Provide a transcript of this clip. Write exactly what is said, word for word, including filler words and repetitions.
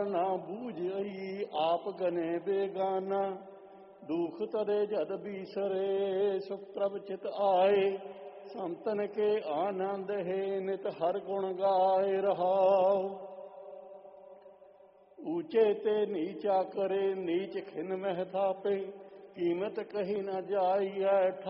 ਨਾ ਬੂਝਈ ਆਪ ਗਨੇ ਬੇਗਾਨਾ, ਦੁਖ ਤਰੇ ਜਦ ਬੀਸਰੇ ਸੁਖ ਪ੍ਰਭ ਚਿਤ ਆਏ। ਸੰਤਨ ਕੇ ਆਨੰਦ ਹੈ ਨਿਤ ਹਰ ਗੁਣ ਗਾਏ ਰਹਾਉ। ਊਚੇ ਤੇ ਨੀਚਾ ਕਰੇ ਨੀਚ ਖਿਨ ਮਹਿ ਥਾਪੇ, ਕੀਮਤ ਕਹੀ ਨਾ ਜਾਈਐ